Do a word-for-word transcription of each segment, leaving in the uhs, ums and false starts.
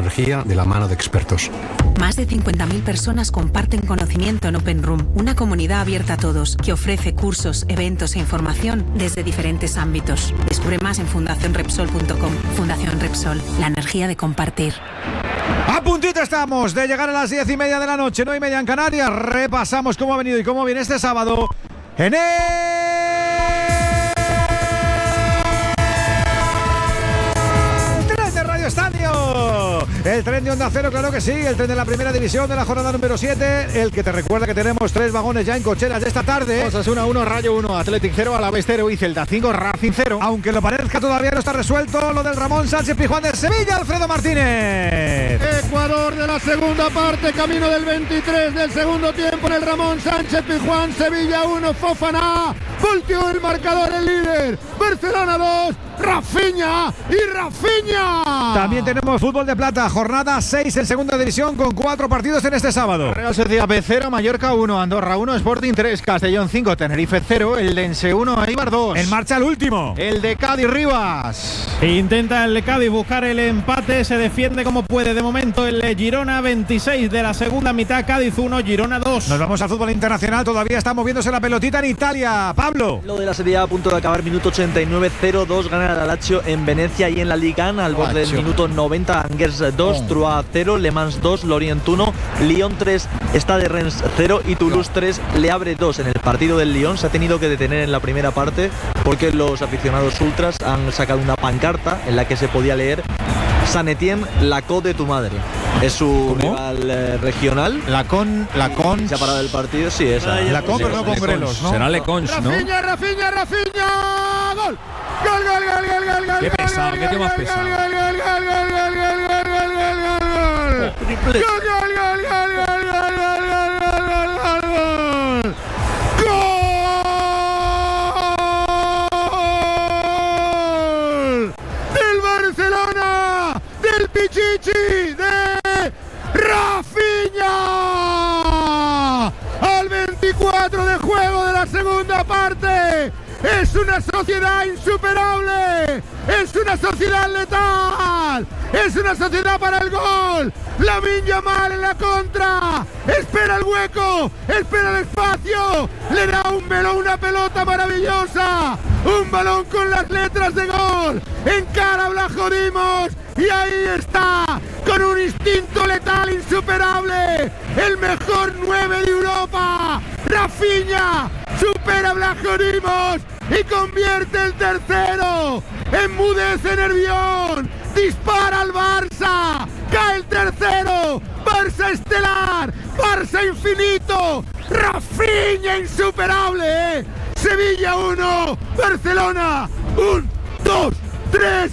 energía de la mano de expertos. Más de cincuenta mil personas comparten conocimiento en Open Room, una comunidad abierta a todos que ofrece cursos, eventos e información desde diferentes ámbitos. Descubre más en fundación repsol punto com. Fundación Repsol, la energía de compartir. A puntito estamos de llegar a las diez y media de la noche, nueve y media en Canarias. Repasamos cómo ha venido y cómo viene este sábado en el tren de Radio Estadio. El tren de Onda Cero, claro que sí, el tren de la primera división de la jornada número siete, el que te recuerda que tenemos tres vagones ya en cocheras de esta tarde. Osasuna uno, Rayo uno, Athletic cero, Alavés cero y Celta cinco, Racing cero. Aunque lo parezca, todavía no está resuelto lo del Ramón Sánchez Pizjuán de Sevilla, Alfredo Martínez. Ecuador de la segunda parte, camino del veintitrés del segundo tiempo en el Ramón Sánchez Pizjuán, Sevilla uno, Fofana. Volteó el marcador, el líder, Barcelona dos, Rafinha y Rafinha. También tenemos fútbol de plata, jornada seis en segunda división con cuatro partidos en este sábado. Real Sociedad B cero, Mallorca uno, Andorra uno, Sporting tres, Castellón cinco, Tenerife cero, el Dense uno, Eibar dos. En marcha el último, el de Cádiz Rivas. Intenta el Cádiz buscar el empate, se defiende como puede de momento el Girona, veintiséis de la segunda mitad, Cádiz uno, Girona dos. Nos vamos al fútbol internacional, todavía está moviéndose la pelotita en Italia. Pablo. Lo de la Serie A a punto de acabar, minuto ochenta y nueve, cero dos, gana la Lazio en Venecia y en la Liga al borde del minuto noventa, Angers dos, oh. Troyes cero, Le Mans dos, Lorient uno, Lyon tres, Stade Reims cero y Toulouse tres, Le Havre dos. En el partido del Lyon se ha tenido que detener en la primera parte porque los aficionados ultras han sacado una pancarta en la que se podía leer San Etienne, la co de tu madre. Es su ¿Cómo? rival eh, regional. La con, la con. Se ha parado el partido, sí, esa. La con, pero no con Grelos, ¿no? Será Le Cons, ¿no? Rafinha, Rafinha, Rafinha. Gol. Gol, gol, gol, gol, gol, gol. Qué pesado, qué tío más pesado. Gol, gol, gol, gol, gol, gol, gol, gol, gol, gol, gol. Triple. Gol, gol, gol, gol, gol, gol, gol, gol, gol, gol. Gol del Barcelona, del Pichichi, de Rafinha. Al veinticuatro de juego de la segunda parte. Es una sociedad insuperable, es una sociedad letal, es una sociedad para el gol. Lamine Yamal en la contra, espera el hueco, espera el espacio, le da un melón, una pelota maravillosa, un balón con las letras de gol, encara a Blajo Dimos y ahí está, con un instinto letal insuperable, el mejor nueve de Europa, Rafinha, supera a Blajo Dimos y convierte el tercero, enmudece Nervión, dispara al Barça, cae el tercero, Barça estelar, Barça infinito, Rafinha insuperable, ¿eh? Sevilla uno, Barcelona, un, dos, tres,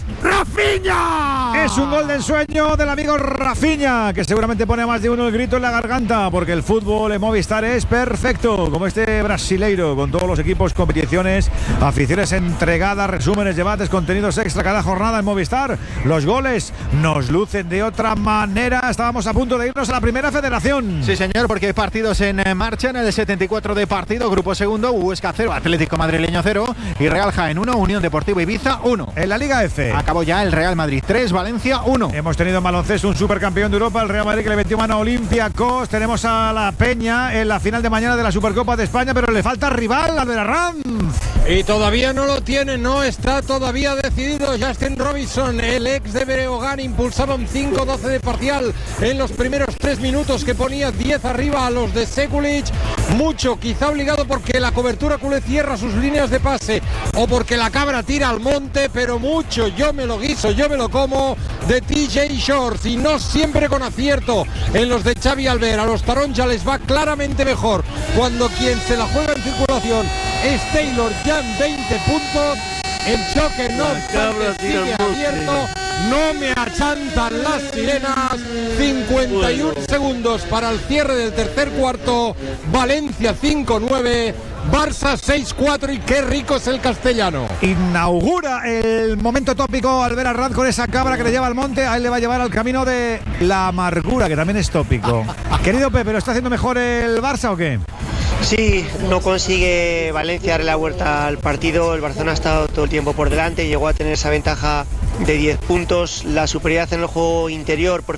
Rafinha. Es un gol de ensueño del amigo Rafinha, que seguramente pone a más de uno el grito en la garganta, porque el fútbol en Movistar es perfecto, como este brasileiro, con todos los equipos, competiciones, aficiones entregadas, resúmenes, debates, contenidos extra cada jornada en Movistar. Los goles nos lucen de otra manera. Estábamos a punto de irnos a la primera federación. Sí, señor, porque hay partidos en marcha en el setenta y cuatro de partido, grupo segundo, Huesca cero, Atlético Madrileño cero y Real Jaén uno, Unión Deportiva Ibiza uno. En la Liga F acabó ya el Real Madrid tres, Valencia uno. Hemos tenido en baloncesto un supercampeón de Europa, el Real Madrid, que le metió mano a Olympiacos. Tenemos a la Peña en la final de mañana de la Supercopa de España, pero le falta rival al de la Ranz. Y todavía no lo tiene, no está todavía decidido. Justin Robinson, el ex de Breogán, impulsaba un cinco doce de parcial en los primeros tres minutos, que ponía diez arriba a los de Sekulic. Mucho, quizá obligado porque la cobertura culé cierra sus líneas de pase o porque la cabra tira al monte, pero mucho, yo me lo guiso, yo me lo como, de T J Shorts, y no siempre con acierto en los de Xavi Albert. A los Taronja les va claramente mejor cuando quien se la juega en circulación es Taylor, ya en veinte puntos. El choque no sigue abierto, no me achantan las sirenas. cincuenta y uno segundos para el cierre del tercer cuarto. Valencia cinco nueve, Barça seis cuatro, y qué rico es el castellano. Inaugura el momento tópico Albert Arranz con esa cabra que le lleva al monte. A él le va a llevar al camino de la amargura, que también es tópico. Querido Pepe, ¿lo está haciendo mejor el Barça o qué? Sí, no consigue Valencia darle la vuelta al partido. El Barcelona ha estado todo el tiempo por delante, llegó a tener esa ventaja de diez puntos. La superioridad en el juego interior por